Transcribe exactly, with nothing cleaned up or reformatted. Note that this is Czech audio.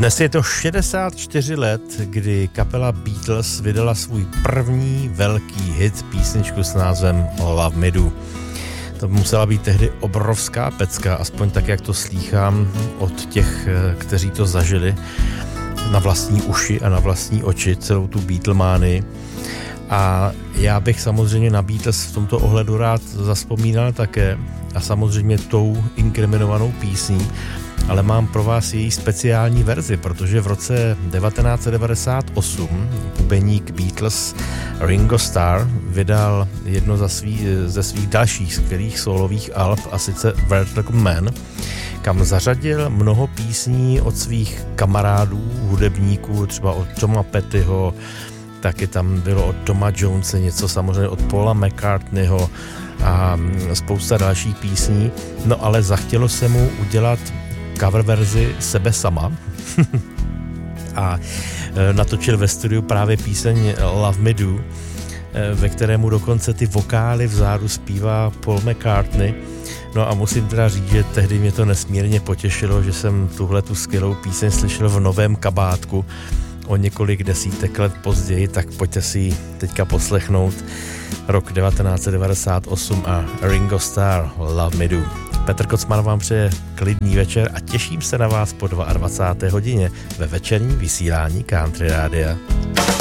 Dnes je to šedesát čtyři let, kdy kapela Beatles vydala svůj první velký hit, písničku s názvem Love Me Do. To musela být tehdy obrovská pecka, aspoň tak, jak to slýchám od těch, kteří to zažili na vlastní uši a na vlastní oči, celou tu Beatlemánii. A já bych samozřejmě na Beatles v tomto ohledu rád zavzpomínal také a samozřejmě tou inkriminovanou písní, ale mám pro vás její speciální verzi, protože v roce devatenáct set devadesát osm bubeník Beatles Ringo Starr vydal jedno ze svých, ze svých dalších skvělých solových alb, a sice Vertical Man, kam zařadil mnoho písní od svých kamarádů, hudebníků, třeba od Toma Pettyho, taky tam bylo od Toma Jonese něco, samozřejmě od Paula McCartneyho a spousta dalších písní. No ale zachtělo se mu udělat cover verzi sebe sama a natočil ve studiu právě píseň Love Me Do, ve kterému dokonce ty vokály vzadu zpívá Paul McCartney. No a musím teda říct, že tehdy mě to nesmírně potěšilo, že jsem tuhle tu skvělou píseň slyšel v novém kabátku o několik desítek let později, tak pojďte si ji teďka poslechnout. Rok devatenáct set devadesát osm a Ringo Starr, Love Me Do. Petr Kocman vám přeje klidný večer a těším se na vás po dvacáté druhé hodině ve večerním vysílání Country Rádia.